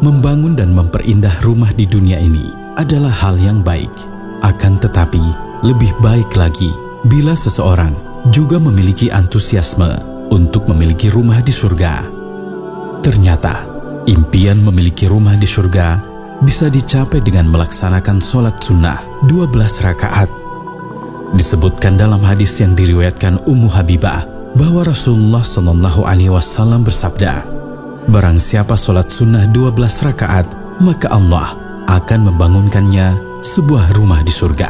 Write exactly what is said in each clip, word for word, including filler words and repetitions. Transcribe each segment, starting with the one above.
membangun dan memperindah rumah di dunia ini adalah hal yang baik. Akan tetapi, lebih baik lagi bila seseorang juga memiliki antusiasme untuk memiliki rumah di surga. Ternyata, impian memiliki rumah di surga bisa dicapai dengan melaksanakan sholat sunnah dua belas rakaat. Disebutkan dalam hadis yang diriwayatkan Ummu Habibah bahwa Rasulullah Shallallahu Alaihi Wasallam bersabda, barang siapa sholat sunnah dua belas rakaat, maka Allah akan membangunkannya sebuah rumah di surga.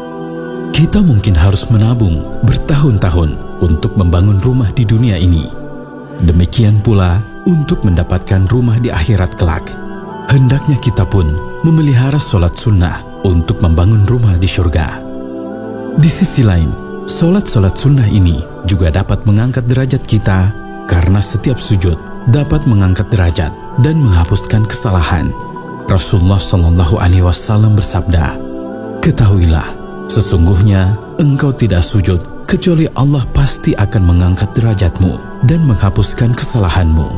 Kita mungkin harus menabung bertahun-tahun untuk membangun rumah di dunia ini. Demikian pula untuk mendapatkan rumah di akhirat kelak. Hendaknya kita pun memelihara sholat sunnah untuk membangun rumah di surga. Di sisi lain, sholat-sholat sunnah ini juga dapat mengangkat derajat kita karena setiap sujud dapat mengangkat derajat dan menghapuskan kesalahan. Rasulullah Shallallahu Alaihi Wasallam bersabda, ketahuilah, sesungguhnya engkau tidak sujud kecuali Allah pasti akan mengangkat derajatmu dan menghapuskan kesalahanmu.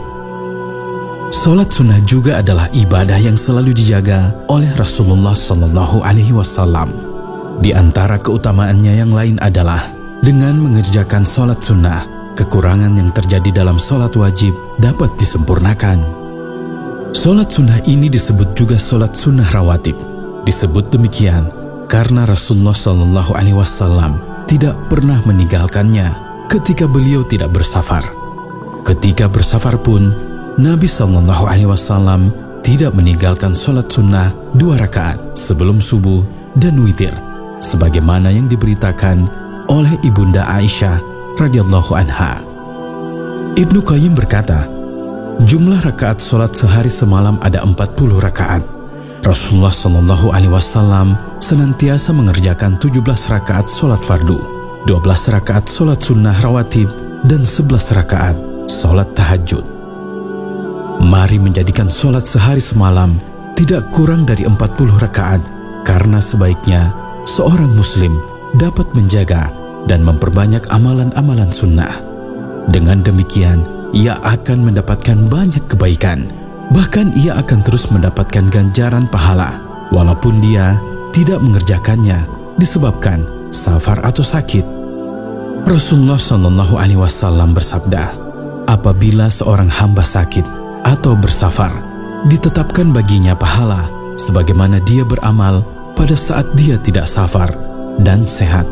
Sholat sunnah juga adalah ibadah yang selalu dijaga oleh Rasulullah Shallallahu Alaihi Wasallam. Di antara keutamaannya yang lain adalah dengan mengerjakan sholat sunnah, kekurangan yang terjadi dalam sholat wajib dapat disempurnakan. Sholat sunnah ini disebut juga sholat sunnah rawatib. Disebut demikian karena Rasulullah Shallallahu Alaihi Wasallam tidak pernah meninggalkannya ketika beliau tidak bersafar. Ketika bersafar pun, Nabi Shallallahu Alaihi Wasallam tidak meninggalkan sholat sunnah dua rakaat sebelum subuh dan witir, sebagaimana yang diberitakan oleh Ibunda Aisyah radhiyallahu anha. Ibnu Qayyim berkata, jumlah rakaat sholat sehari semalam ada empat puluh rakaat. Rasulullah Shallallahu Alaihi Wasallam senantiasa mengerjakan tujuh belas rakaat sholat fardu, dua belas rakaat sholat sunnah rawatib, dan sebelas rakaat sholat tahajud. Mari menjadikan sholat sehari semalam tidak kurang dari empat puluh rakaat, karena sebaiknya seorang muslim dapat menjaga dan memperbanyak amalan-amalan sunnah. Dengan demikian, ia akan mendapatkan banyak kebaikan. Bahkan ia akan terus mendapatkan ganjaran pahala, walaupun dia tidak mengerjakannya disebabkan safar atau sakit. Rasulullah Shallallahu Alaihi Wasallam bersabda, apabila seorang hamba sakit atau bersafar, ditetapkan baginya pahala sebagaimana dia beramal pada saat dia tidak safar dan sehat.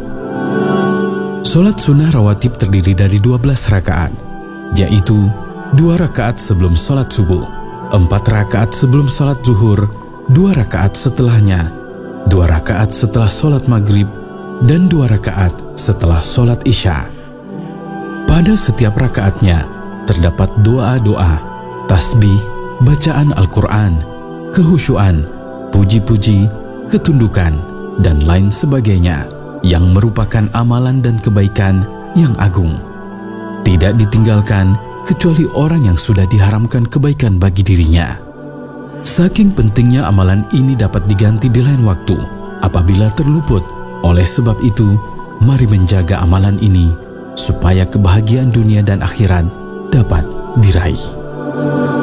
Sholat sunnah rawatib terdiri dari dua belas rakaat, yaitu dua rakaat sebelum sholat subuh, empat rakaat sebelum sholat zuhur, dua rakaat setelahnya, dua rakaat setelah sholat maghrib, dan dua rakaat setelah sholat isya. Pada setiap rakaatnya terdapat doa-doa, tasbih, bacaan Al-Quran, kehusyuan, puji-puji, ketundukan, dan lain sebagainya yang merupakan amalan dan kebaikan yang agung. Tidak ditinggalkan kecuali orang yang sudah diharamkan kebaikan bagi dirinya. Saking pentingnya amalan ini dapat diganti di lain waktu apabila terluput. Oleh sebab itu, mari menjaga amalan ini supaya kebahagiaan dunia dan akhirat dapat diraih.